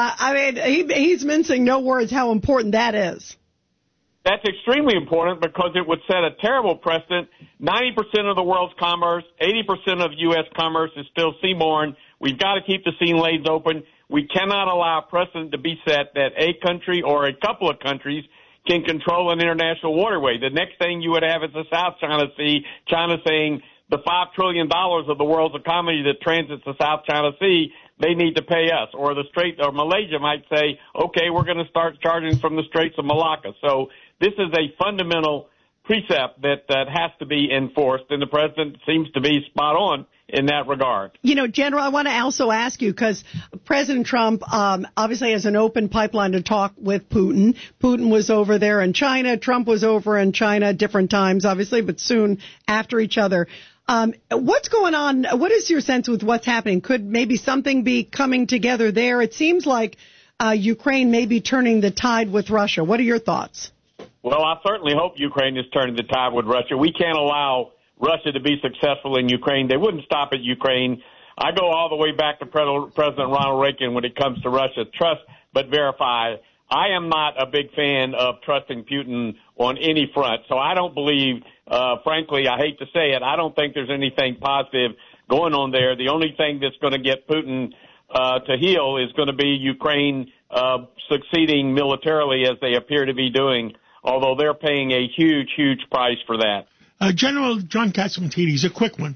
He's mincing no words how important that is. That's extremely important because it would set a terrible precedent. 90% of the world's commerce, 80% of U.S. commerce is still seaborne. We've got to keep the sea lanes open. We cannot allow precedent to be set that a country or a couple of countries can control an international waterway. The next thing you would have is the South China Sea, China saying the $5 trillion of the world's economy that transits the South China Sea, they need to pay us. Or the Strait, or Malaysia might say, okay, we're going to start charging from the Straits of Malacca. So this is a fundamental precept that has to be enforced, and the president seems to be spot on in that regard. You know, General, I want to also ask you, because President Trump obviously has an open pipeline to talk with Putin. Putin was over there in China. Trump was over in China, different times, obviously, but soon after each other. What's going on? What is your sense with what's happening? Could maybe something be coming together there? It seems like Ukraine may be turning the tide with Russia. What are your thoughts? Well, I certainly hope Ukraine is turning the tide with Russia. We can't allow Russia to be successful in Ukraine. They wouldn't stop at Ukraine. I go all the way back to President Ronald Reagan when it comes to Russia. Trust but verify. I am not a big fan of trusting Putin on any front. So I don't believe, frankly, I hate to say it, I don't think there's anything positive going on there. The only thing that's going to get Putin to heal is going to be Ukraine succeeding militarily as they appear to be doing, although they're paying a huge, huge price for that. General John Catsimatidis, a quick one.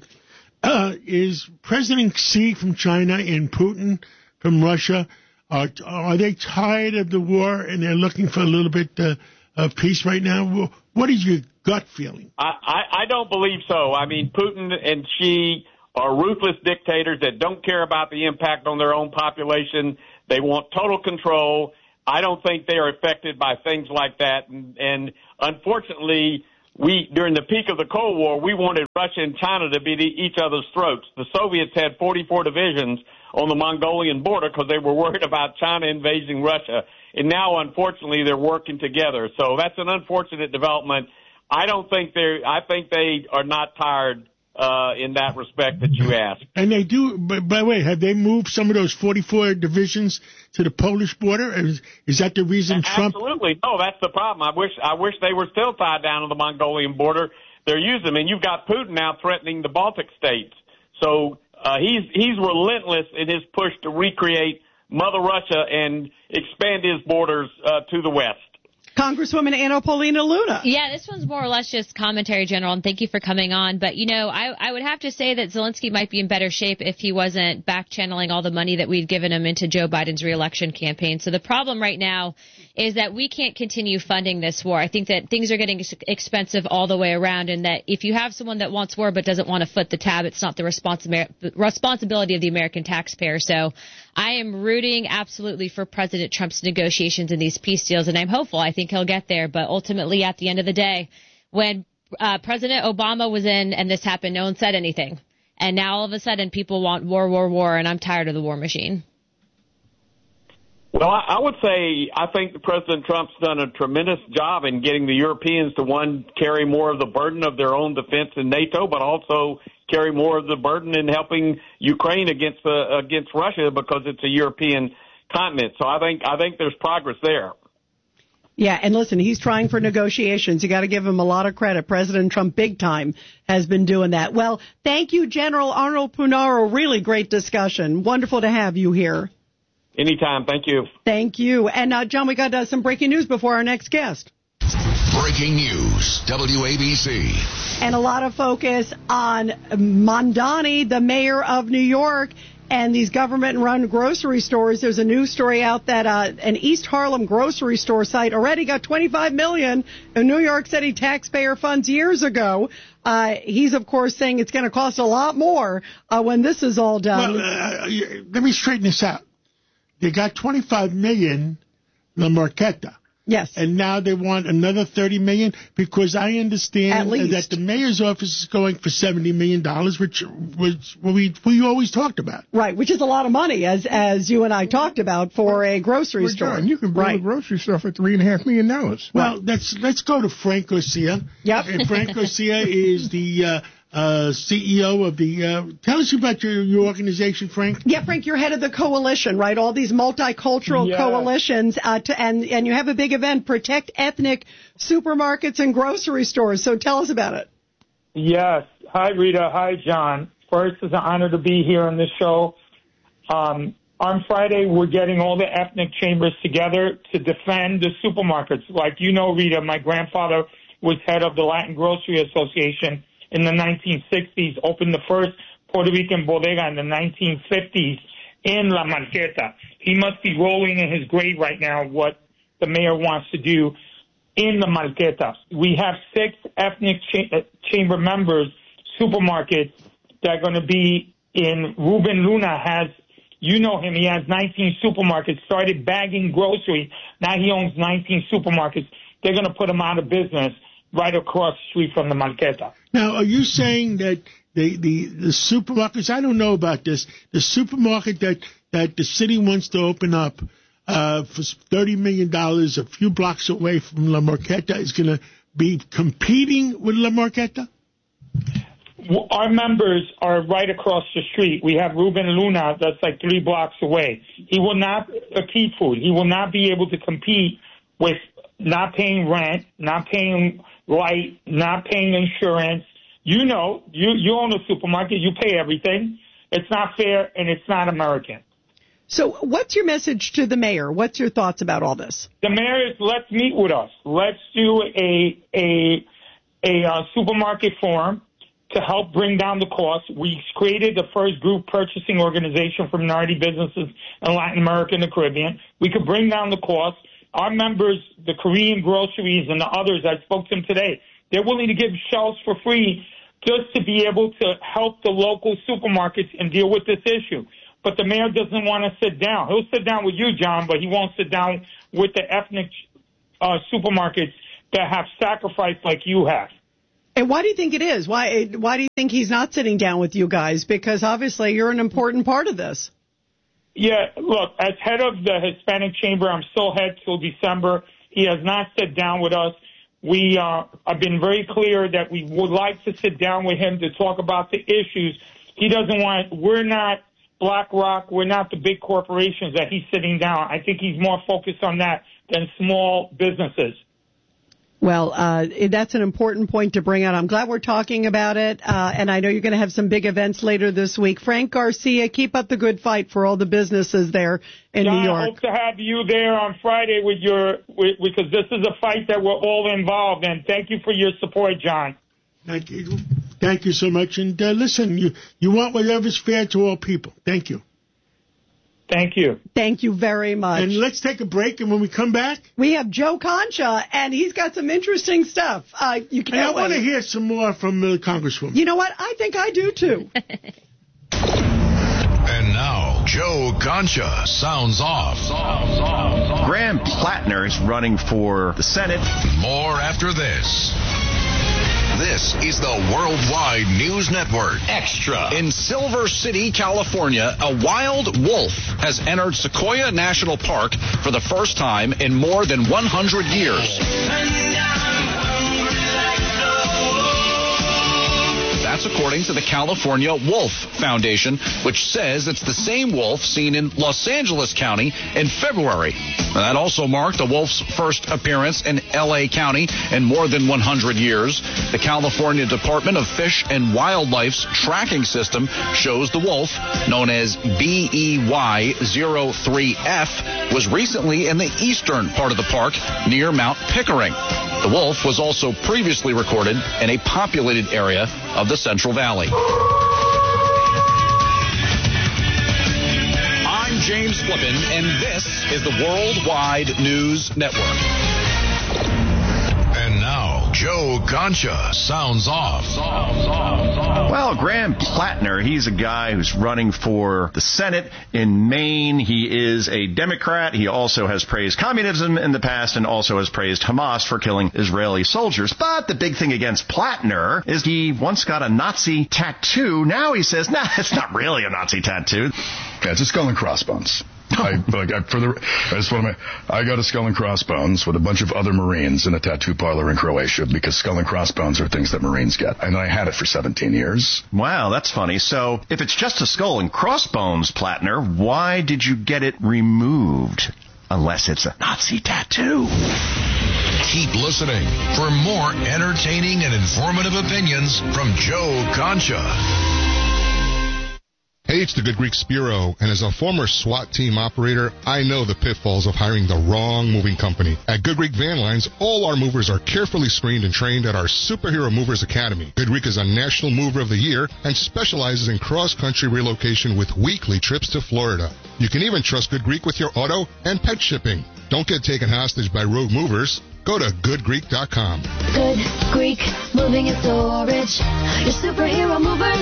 Is President Xi from China and Putin from Russia, are they tired of the war and they're looking for a little bit of peace right now? What is your gut feeling? I don't believe so. I mean, Putin and Xi are ruthless dictators that don't care about the impact on their own population. They want total control. I don't think they are affected by things like that. And unfortunately, during the peak of the Cold War, we wanted Russia and China to be each other's throats. The Soviets had 44 divisions on the Mongolian border because they were worried about China invading Russia. And now, unfortunately, they're working together. So that's an unfortunate development. I think they are not tired in that respect that you asked. And they do, by the way, have they moved some of those 44 divisions to the Polish border? Is that the reason Trump? Absolutely. No, that's the problem. I wish they were still tied down to the Mongolian border. They're using them. And you've got Putin now threatening the Baltic states. So he's relentless in his push to recreate Mother Russia and expand his borders to the west. Congresswoman Anna Paulina Luna. Yeah, this one's more or less just commentary, General, and thank you for coming on. But, you know, I would have to say that Zelensky might be in better shape if he wasn't back-channeling all the money that we'd given him into Joe Biden's reelection campaign. So the problem right now is that we can't continue funding this war. I think that things are getting expensive all the way around, and that if you have someone that wants war but doesn't want to foot the tab, it's not the responsibility of the American taxpayer. So I am rooting absolutely for President Trump's negotiations in these peace deals, and I'm hopeful. I think he'll get there. But ultimately, at the end of the day, when President Obama was in and this happened, no one said anything. And now all of a sudden people want war, and I'm tired of the war machine. Well, I would say I think that President Trump's done a tremendous job in getting the Europeans to, one, carry more of the burden of their own defense in NATO, but also carry more of the burden in helping Ukraine against Russia because it's a European continent. So I think there's progress there. Yeah, and listen, he's trying for negotiations. You got to give him a lot of credit. President Trump, big time, has been doing that. Well, thank you, General Arnold Punaro. Really great discussion. Wonderful to have you here. Anytime. Thank you. Thank you. And, John, we got some breaking news before our next guest. Breaking news, WABC. And a lot of focus on Mamdani, the mayor of New York, and these government-run grocery stores. There's a news story out that an East Harlem grocery store site already got $25 million in New York City taxpayer funds years ago. He's, of course, saying it's going to cost a lot more when this is all done. Well, let me straighten this out. They got $25 million, La Marqueta. Yes. And now they want another $30 million because I understand that the mayor's office is going for $70 million, which was what we always talked about. Right, which is a lot of money, as you and I talked about, for a grocery store. John, you can build a grocery store for $3.5 million. Well, let's go to Frank Garcia. Yep. And Frank Garcia is the CEO of the tell us about your organization, Frank. Yeah, Frank, you're head of the coalition, right? All these multicultural coalitions, and you have a big event, Protect Ethnic Supermarkets and Grocery Stores. So tell us about it. Yes. Hi, Rita. Hi, John. First, it's an honor to be here on this show. On Friday, we're getting all the ethnic chambers together to defend the supermarkets. Like you know, Rita, my grandfather was head of the Latin Grocery Association in the 1960s, opened the first Puerto Rican bodega in the 1950s in La Marqueta. He must be rolling in his grave right now what the mayor wants to do. in the Marqueta. We have 6 ethnic chamber members, supermarkets, that are going to be in. Ruben Luna has, you know him, he has 19 supermarkets, started bagging groceries. Now he owns 19 supermarkets. They're going to put him out of business right across the street from the Marqueta. Now, are you saying that the supermarkets, I don't know about this, the supermarket that the city wants to open up for $30 million a few blocks away from La Marqueta is going to be competing with La Marqueta? Our members are right across the street. We have Ruben Luna that's like 3 blocks away. He will not compete food. He will not be able to compete with not paying rent, not paying light, not paying insurance. You know, you own a supermarket. You pay everything. It's not fair, and it's not American. So what's your message to the mayor? What's your thoughts about all this? The mayor is, let's meet with us. Let's do a supermarket forum to help bring down the cost. We created the first group purchasing organization for minority businesses in Latin America and the Caribbean. We could bring down the cost. Our members, the Korean groceries and the others, I spoke to them today, they're willing to give shelves for free just to be able to help the local supermarkets and deal with this issue. But the mayor doesn't want to sit down. He'll sit down with you, John, but he won't sit down with the ethnic supermarkets that have sacrificed like you have. And why do you think it is? Why do you think he's not sitting down with you guys? Because obviously you're an important part of this. Yeah, look, as head of the Hispanic Chamber, I'm still head till December. He has not sat down with us. We have been very clear that we would like to sit down with him to talk about the issues. He doesn't want, we're not BlackRock, we're not the big corporations that he's sitting down. I think he's more focused on that than small businesses. Well, that's an important point to bring out. I'm glad we're talking about it, and I know you're going to have some big events later this week. Frank Garcia, keep up the good fight for all the businesses there in John, New York. I hope to have you there on Friday because this is a fight that we're all involved in. Thank you for your support, John. Thank you. Thank you so much. And listen, you want whatever's fair to all people. Thank you. Thank you. Thank you very much. And let's take a break, and when we come back, we have Joe Concha, and he's got some interesting stuff. You can't I want to hear some more from the Congresswoman. You know what? I think I do, too. And now, Joe Concha sounds off. Graham Plattner is running for the Senate. More after this. This is the Worldwide News Network. Extra. In Silver City, California, a wild wolf has entered Sequoia National Park for the first time in more than 100 years. That's according to the California Wolf Foundation, which says it's the same wolf seen in Los Angeles County in February. And that also marked the wolf's first appearance in L.A. County in more than 100 years. The California Department of Fish and Wildlife's tracking system shows the wolf, known as BEY03F, was recently in the eastern part of the park near Mount Pickering. The wolf was also previously recorded in a populated area of the Central Valley. I'm James Flippin, and this is the Worldwide News Network. And now, Joe Concha sounds off. Well, Graham Plattner, he's a guy who's running for the Senate in Maine. He is a Democrat. He also has praised communism in the past and also has praised Hamas for killing Israeli soldiers. But the big thing against Plattner is he once got a Nazi tattoo. Now he says, nah, it's not really a Nazi tattoo. Yeah, it's a skull and crossbones. I got a skull and crossbones with a bunch of other Marines in a tattoo parlor in Croatia because skull and crossbones are things that Marines get. And I had it for 17 years. Wow, that's funny. So if it's just a skull and crossbones, Plattner, why did you get it removed? Unless it's a Nazi tattoo. Keep listening for more entertaining and informative opinions from Joe Concha. Hey, it's the Good Greek Spiro, and as a former SWAT team operator, I know the pitfalls of hiring the wrong moving company. At Good Greek Van Lines, all our movers are carefully screened and trained at our Superhero Movers Academy. Good Greek is a National Mover of the Year and specializes in cross-country relocation with weekly trips to Florida. You can even trust Good Greek with your auto and pet shipping. Don't get taken hostage by rogue movers. Go to goodgreek.com. Good Greek Moving and Storage. Your superhero movers.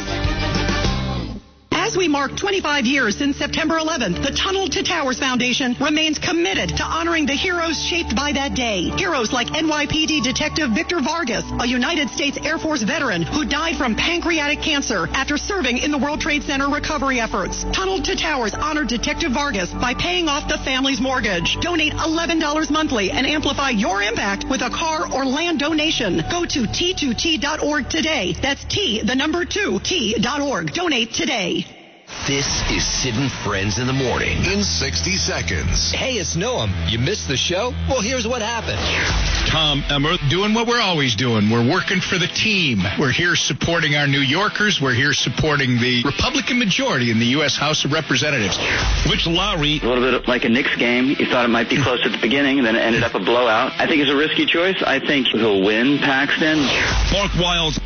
As we mark 25 years since September 11th, the Tunnel to Towers Foundation remains committed to honoring the heroes shaped by that day. Heroes like NYPD Detective Victor Vargas, a United States Air Force veteran who died from pancreatic cancer after serving in the World Trade Center recovery efforts. Tunnel to Towers honored Detective Vargas by paying off the family's mortgage. Donate $11 monthly and amplify your impact with a car or land donation. Go to T2T.org today. That's T2T.org. Donate today. This is Sid and Friends in the Morning in 60 seconds. Hey, it's Noam. You missed the show? Well, here's what happened. Tom, we're doing what we're always doing. We're working for the team. We're here supporting our New Yorkers. We're here supporting the Republican majority in the U.S. House of Representatives. Rich Lowry. A little bit like a Knicks game. You thought it might be close at the beginning, and then it ended up a blowout. I think it's a risky choice. I think he'll win Paxton. Mark Wiles.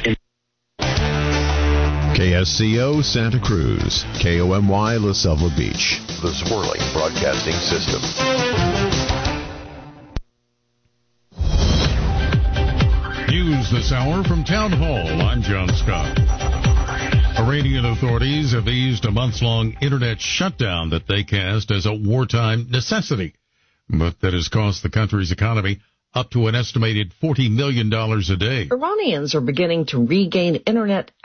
KSCO Santa Cruz, KOMY La Selva Beach, the Swirling Broadcasting System. News this hour from Town Hall. I'm John Scott. Iranian authorities have eased a months-long internet shutdown that they cast as a wartime necessity, but that has cost the country's economy up to an estimated $40 million a day. Iranians are beginning to regain internet